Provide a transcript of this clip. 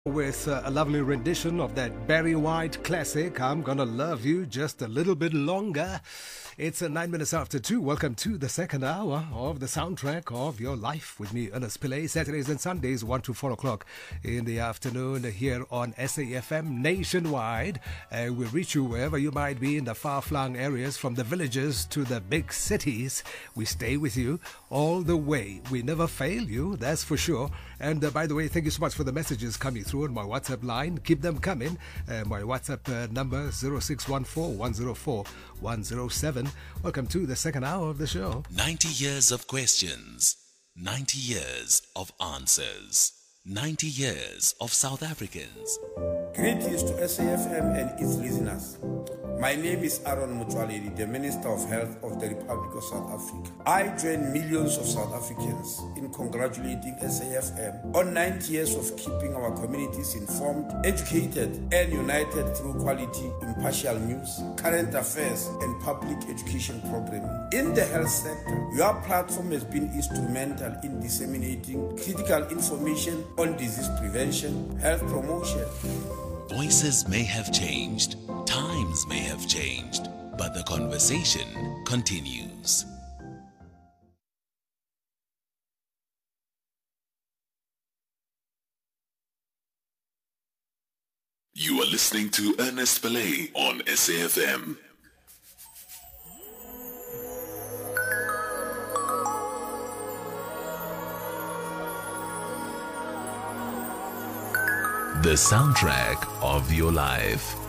With a lovely rendition of that Barry White classic, I'm Gonna Love You Just a Little Bit Longer. It's 9 minutes after 2. Welcome to the second hour of the soundtrack of your life with me, Ernest Pillay. Saturdays and Sundays, 1 to 4 o'clock in the afternoon here on SAFM nationwide. We reach you wherever you might be in the far-flung areas, from the villages to the big cities. We stay with you all the way. We never fail you, that's for sure. And by the way, thank you so much for the messages coming through on my WhatsApp line. Keep them coming. My WhatsApp number 0614 104 107. Welcome to the second hour of the show. 90 years of questions, 90 years of answers, 90 years of South Africans. Greetings to SAFM and its listeners. My name is Aaron Motsoaledi, the Minister of Health of the Republic of South Africa. I join millions of South Africans in congratulating SAFM on 90 years of keeping our communities informed, educated, and united through quality, impartial news, current affairs, and public education programming. In the health sector, your platform has been instrumental in disseminating critical information on disease prevention, health promotion. Voices may have changed, times may have changed, but the conversation continues. You are listening to Ernest Pillay on SAFM. The soundtrack of your life.